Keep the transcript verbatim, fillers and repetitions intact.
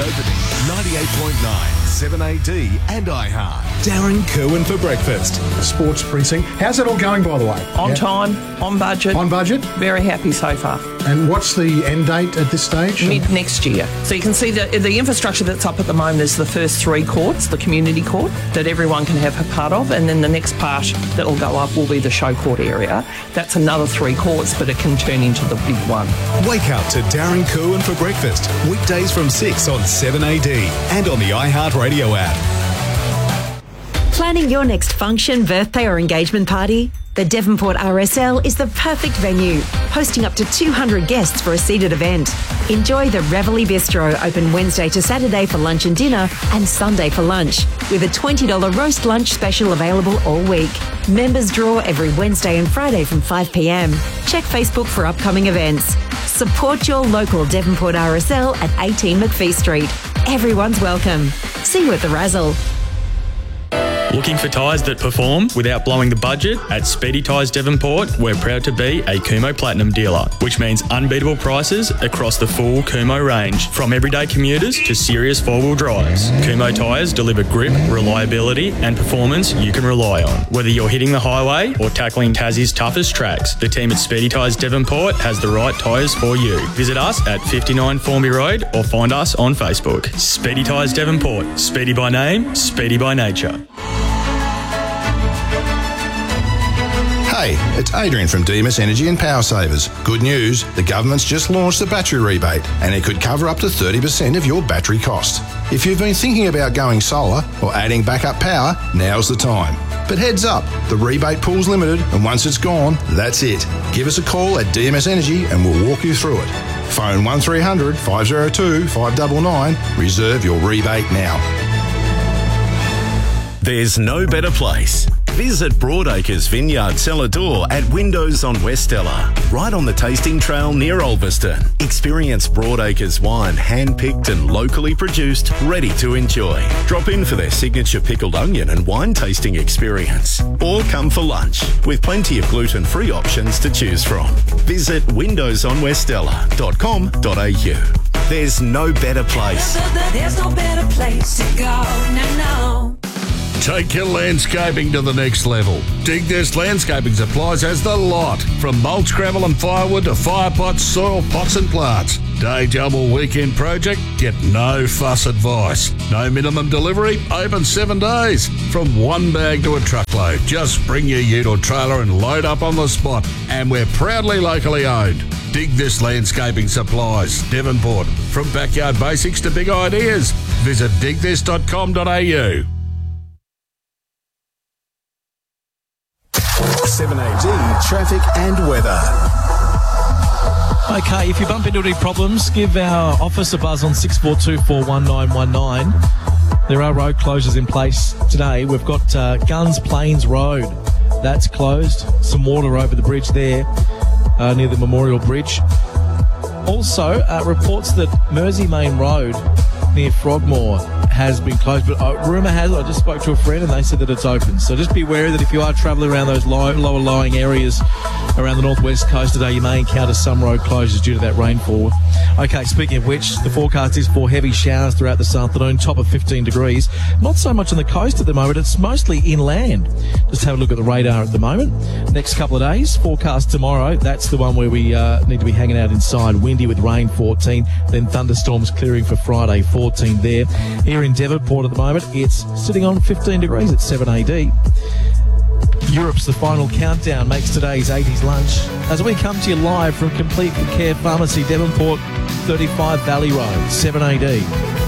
opening. ninety-eight point nine, seven A D and iHeart. Darren Kerwin for breakfast. Sports precinct. How's it all going, by the way? On Yeah. time, on budget. On budget? Very happy so far. And what's the end date at this stage? Mid next year. So you can see that the infrastructure that's up at the moment is the first three courts, the community court, that everyone can have a part of, and then the next part that will go up will be the show court area. That's another three courts, but it can turn into the big one. Wake up to Darren Kerwin for breakfast. Weekdays from six on seven A D and on the iHeart Radio app. Planning your next function, birthday or engagement party? The Devonport R S L is the perfect venue, hosting up to two hundred guests for a seated event. Enjoy the Reveille Bistro, open Wednesday to Saturday for lunch and dinner and Sunday for lunch, with a twenty dollars roast lunch special available all week. Members draw every Wednesday and Friday from five p m. Check Facebook for upcoming events. Support your local Devonport R S L at eighteen McPhee Street. Everyone's welcome. See you at the Razzle. Looking for tyres that perform without blowing the budget? At Speedy Tyres Devonport, we're proud to be a Kumho Platinum dealer, which means unbeatable prices across the full Kumho range, from everyday commuters to serious four-wheel drives. Kumho tyres deliver grip, reliability and performance you can rely on. Whether you're hitting the highway or tackling Tassie's toughest tracks, the team at Speedy Tyres Devonport has the right tyres for you. Visit us at fifty-nine Formby Road or find us on Facebook. Speedy Tyres Devonport. Speedy by name, speedy by nature. Hey, it's Adrian from D M S Energy and Power Savers. Good news, the government's just launched the battery rebate and it could cover up to thirty percent of your battery cost. If you've been thinking about going solar or adding backup power, now's the time. But heads up, the rebate pool's limited and once it's gone, that's it. Give us a call at D M S Energy and we'll walk you through it. Phone one three hundred, five oh two, five nine nine. Reserve your rebate now. There's no better place. Visit Broadacres Vineyard Cellar Door at Windows on Westella, right on the tasting trail near Ulverston. Experience Broadacres wine, hand-picked and locally produced, ready to enjoy. Drop in for their signature pickled onion and wine tasting experience. Or come for lunch, with plenty of gluten-free options to choose from. Visit windows on westella dot com dot a u. There's no better place. There's no better place to go, no, no. Take your landscaping to the next level. Dig This Landscaping Supplies has the lot. From mulch, gravel and firewood to fire pots, soil pots and plants. Day job or weekend project? Get no fuss advice. No minimum delivery? Open seven days. From one bag to a truckload. Just bring your ute or trailer and load up on the spot. And we're proudly locally owned. Dig This Landscaping Supplies, Devonport. From backyard basics to big ideas. Visit dig this dot com dot a u. seven A D traffic and weather. Okay, if you bump into any problems, give our office a buzz on six four two, four one nine one nine. There are road closures in place today. We've got uh, Guns Plains Road. That's closed. Some water over the bridge there uh, near the Memorial Bridge. Also, uh, reports that Mersey Main Road near Frogmore has been closed, but uh, rumour has it, I just spoke to a friend and they said that it's open. So just be wary that if you are travelling around those low, lower lying areas around the northwest coast today, you may encounter some road closures due to that rainfall. Okay, speaking of which, the forecast is for heavy showers throughout this afternoon, top of fifteen degrees. Not so much on the coast at the moment, it's mostly inland. Just have a look at the radar at the moment. Next couple of days, forecast tomorrow, that's the one where we uh, need to be hanging out inside. Windy with rain, fourteen, then thunderstorms clearing for Friday, fourteen there. Here in Devonport at the moment, it's sitting on fifteen degrees at seven A D. Europe's The Final Countdown makes today's eighties lunch as we come to you live from Complete Care Pharmacy, Devonport, thirty-five Valley Road, seven A D.